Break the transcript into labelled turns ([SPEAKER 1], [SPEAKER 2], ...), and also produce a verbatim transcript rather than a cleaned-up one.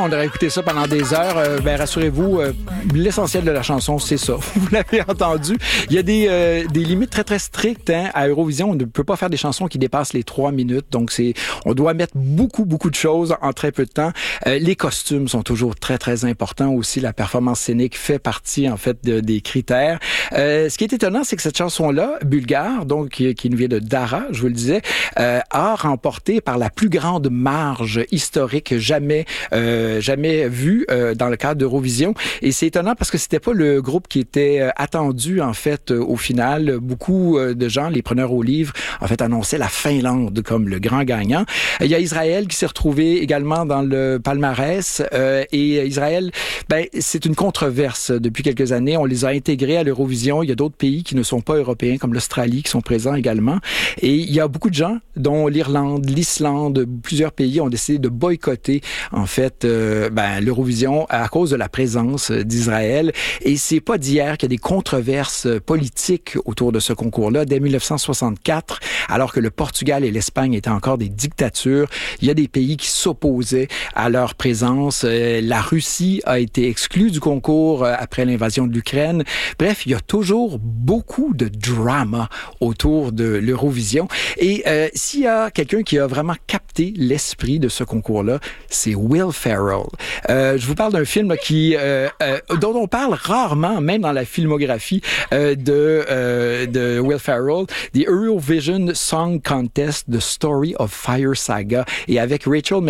[SPEAKER 1] on aurait écouté ça pendant des heures. Euh, ben, rassurez-vous, euh, l'essentiel de la chanson, c'est ça. Vous l'avez entendu. Il y a des, euh, des limites très, très strictes hein, à Eurovision. On ne peut pas faire des chansons qui dépassent les trois minutes. Donc, c'est, on doit mettre beaucoup, beaucoup de choses en très peu de temps. Euh, les costumes sont toujours très, très importants aussi. La performance scénique fait partie, en fait, de, des critères. Euh, ce qui est étonnant, c'est que cette chanson-là, bulgare, donc qui, qui nous vient de Dara, je vous le disais, euh, a remporté par la plus grande marge historique jamais euh, jamais vue euh, dans le cadre d'Eurovision. Et c'est étonnant parce que c'était pas le groupe qui était euh, attendu, en fait, euh, au final. Beaucoup euh, de gens, les preneurs au livre, en fait, annonçaient la Finlande comme le grand gagnant. Il y a Israël qui s'est retrouvé également dans le palmarès. Euh, et Israël, ben, c'est une controverse depuis quelques années. On les a intégrés à l'Eurovision. Il y a d'autres pays qui ne sont pas européens, comme l'Australie, qui sont présents également. Et il y a beaucoup de gens, dont l'Irlande, l'Islande, plusieurs pays ont décidé de boycotter, en fait, euh, ben, l'Eurovision à cause de la présence d'Israël. Et c'est pas d'hier qu'il y a des controverses politiques autour de ce concours-là. Dès dix-neuf cent soixante-quatre, alors que le Portugal et l'Espagne étaient encore des dictatures, il y a des pays qui s'opposaient à leur présence. Euh, la Russie a été exclue du concours euh, après l'invasion de l'Ukraine. Bref, il y a toujours beaucoup de drama autour de l'Eurovision. Et euh, s'il y a quelqu'un qui a vraiment capté l'esprit de ce concours-là, c'est Will Ferrell. Euh, je vous parle d'un film là, qui euh, euh, dont on parle rarement, même dans la filmographie euh, de euh, de Will Ferrell, The Eurovision Song Contest: The Story of Fire Saga, et avec Rachel